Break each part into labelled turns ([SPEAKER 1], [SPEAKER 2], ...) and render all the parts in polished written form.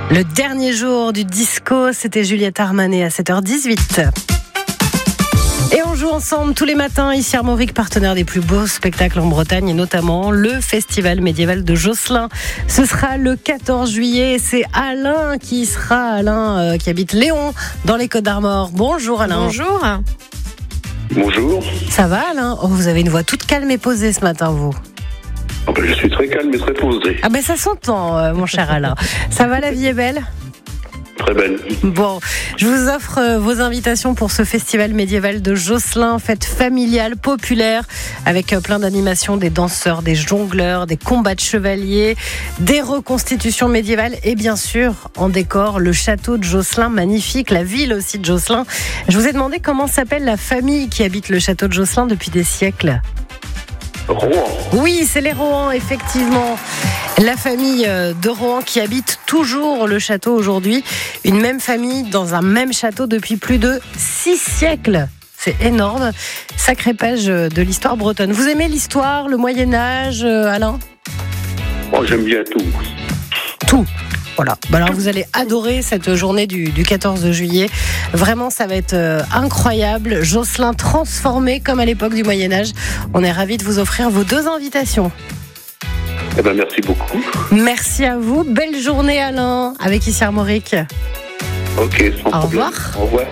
[SPEAKER 1] Le dernier jour du disco, c'était Juliette Armanet à 7h18. Et on joue ensemble tous les matins ici Armorique, partenaire des plus beaux spectacles en Bretagne et notamment le Festival médiéval de Josselin. Ce sera le 14 juillet et c'est Alain qui qui habite Léon dans les Côtes-d'Armor. Bonjour Alain.
[SPEAKER 2] Bonjour.
[SPEAKER 3] Bonjour.
[SPEAKER 1] Ça va Alain ? Oh, vous avez une voix toute calme et posée ce matin vous.
[SPEAKER 3] Oh ben, je suis très calme et très posé.
[SPEAKER 1] Ah ben ça s'entend mon cher Alain. Ça va, la vie est belle ?
[SPEAKER 3] Très belle.
[SPEAKER 1] Bon, je vous offre vos invitations pour ce festival médiéval de Josselin, fête familiale, populaire, avec plein d'animations, des danseurs, des jongleurs, des combats de chevaliers, des reconstitutions médiévales et bien sûr, en décor, le château de Josselin, magnifique, la ville aussi de Josselin. Je vous ai demandé comment s'appelle la famille qui habite le château de Josselin depuis des siècles.
[SPEAKER 3] Rohan.
[SPEAKER 1] Oui, c'est les Rohan, effectivement. La famille de Rohan qui habite toujours le château aujourd'hui. Une même famille dans un même château depuis plus de 6 siècles. C'est énorme. Sacrée page de l'histoire bretonne. Vous aimez l'histoire, le Moyen-Âge, Alain ?
[SPEAKER 3] Oh, j'aime bien tout.
[SPEAKER 1] Tout. Voilà. Alors vous allez adorer cette journée du 14 juillet. Vraiment, ça va être incroyable. Josselin transformé comme à l'époque du Moyen-Âge. On est ravis de vous offrir vos 2 invitations.
[SPEAKER 3] Eh ben, merci beaucoup.
[SPEAKER 1] Merci à vous. Belle journée, Alain, avec ici Armorique.
[SPEAKER 3] Ok, sans problème.
[SPEAKER 1] Au revoir.
[SPEAKER 3] Au revoir.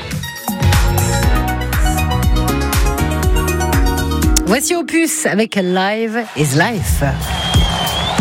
[SPEAKER 1] Voici Opus avec Live is Life.